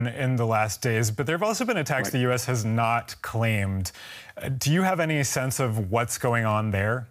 in the last days, but there have also been attacks the U.S. has not claimed. Do you have any sense of what's going on there?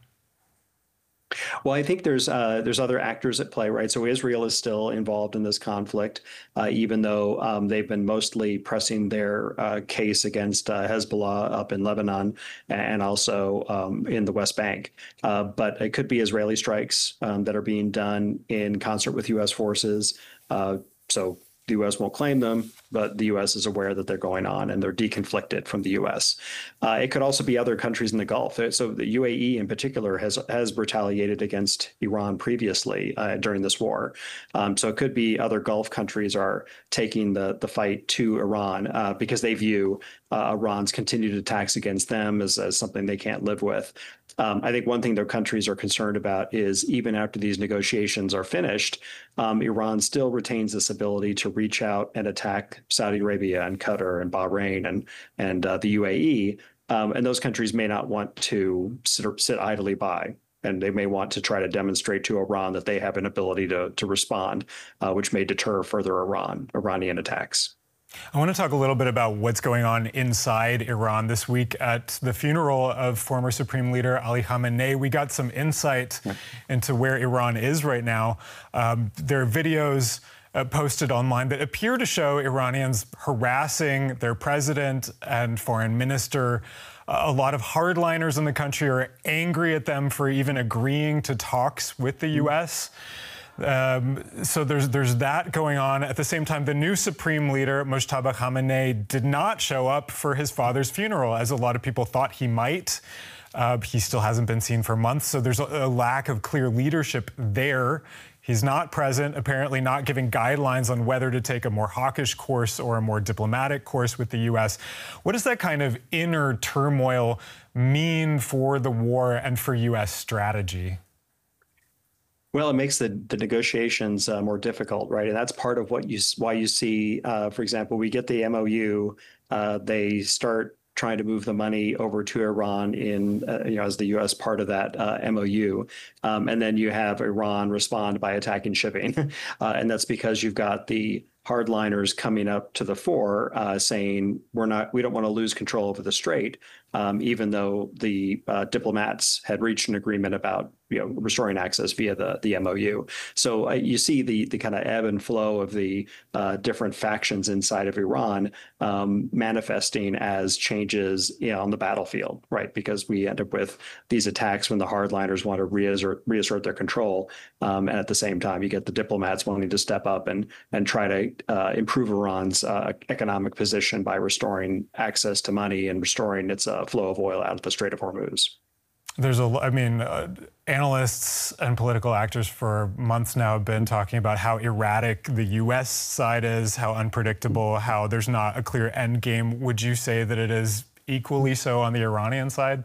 Well, I think there's other actors at play, right? So Israel is still involved in this conflict, even though they've been mostly pressing their case against Hezbollah up in Lebanon and also in the West Bank. But it could be Israeli strikes that are being done in concert with U.S. forces. So the U.S. won't claim them, but the U.S. is aware that they're going on and they're deconflicted from the U.S. It could also be other countries in the Gulf. So the UAE in particular has retaliated against Iran previously during this war. So it could be other Gulf countries are taking the fight to Iran because they view Iran's continued attacks against them as something they can't live with. I think one thing their countries are concerned about is even after these negotiations are finished, Iran still retains this ability to reach out and attack Saudi Arabia and Qatar and Bahrain and the UAE. And those countries may not want to sit idly by. And they may want to try to demonstrate to Iran that they have an ability to respond, which may deter further Iranian attacks. I want to talk a little bit about what's going on inside Iran this week. At the funeral of former Supreme Leader Ali Khamenei, we got some insight into where Iran is right now. There are videos posted online that appear to show Iranians harassing their president and foreign minister. A lot of hardliners in the country are angry at them for even agreeing to talks with the U.S., so there's that going on. At the same time, the new supreme leader, Mojtaba Khamenei, did not show up for his father's funeral, as a lot of people thought he might. He still hasn't been seen for months, so there's a lack of clear leadership there. He's not present, apparently not giving guidelines on whether to take a more hawkish course or a more diplomatic course with the U.S. What does that kind of inner turmoil mean for the war and for U.S. strategy? Well, it makes the negotiations more difficult, right? And that's part of why you see, for example, we get the MOU, they start trying to move the money over to Iran as the U.S. part of that MOU. And then you have Iran respond by attacking shipping. And that's because you've got the hardliners coming up to the fore saying we don't want to lose control over the strait, even though the diplomats had reached an agreement about restoring access via the MOU. So you see the kind of ebb and flow of the different factions inside of Iran manifesting as changes on the battlefield, right? Because we end up with these attacks when the hardliners want to reassert their control, and at the same time you get the diplomats wanting to step up and try to improve Iran's economic position by restoring access to money and restoring its flow of oil out of the Strait of Hormuz. There's analysts and political actors for months now have been talking about how erratic the U.S. side is, how unpredictable, how there's not a clear end game. Would you say that it is equally so on the Iranian side?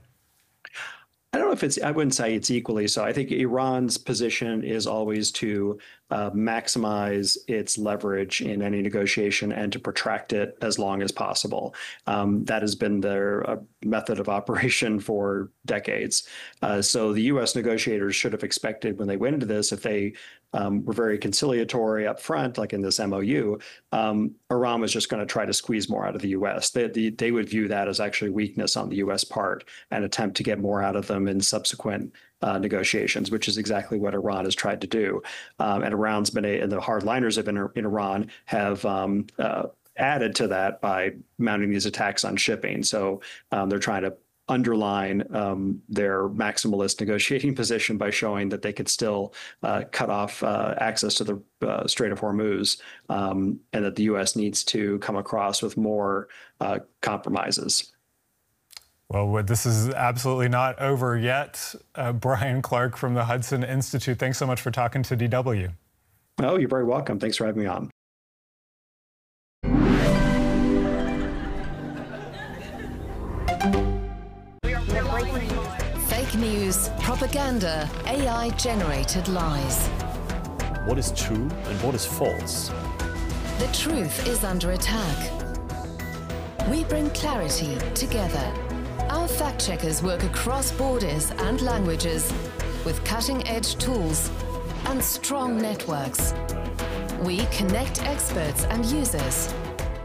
I don't know if I wouldn't say it's equally so. I think Iran's position is always to maximize its leverage in any negotiation and to protract it as long as possible. That has been their method of operation for decades. So the U.S. negotiators should have expected when they went into this, if they were very conciliatory up front, like in this MOU, Iran was just going to try to squeeze more out of the U.S. They would view that as actually weakness on the U.S. part and attempt to get more out of them in subsequent negotiations, which is exactly what Iran has tried to do. And Iran's been and the hardliners in Iran have added to that by mounting these attacks on shipping. So they're trying to underline their maximalist negotiating position by showing that they could still cut off access to the Strait of Hormuz, and that the U.S. needs to come across with more compromises. Well, this is absolutely not over yet. Brian Clark from the Hudson Institute, thanks so much for talking to DW. Oh, you're very welcome. Thanks for having me on. Fake news, propaganda, AI-generated lies. What is true and what is false? The truth is under attack. We bring clarity together. Our fact-checkers work across borders and languages with cutting-edge tools and strong networks. We connect experts and users